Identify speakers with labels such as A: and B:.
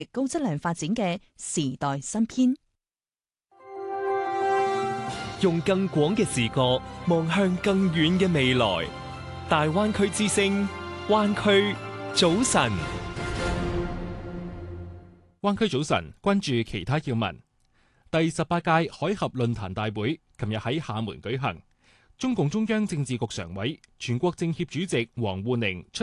A: 高質量發展嘅時代新篇。
B: 用更廣嘅視覺望向更遠嘅未來。大灣區之聲，灣區早晨。
C: 灣區早晨，關注其他要聞。第18屆海峽論壇大會琴日喺廈門舉行，中共中央政治局常委、全國政協主席王滬寧出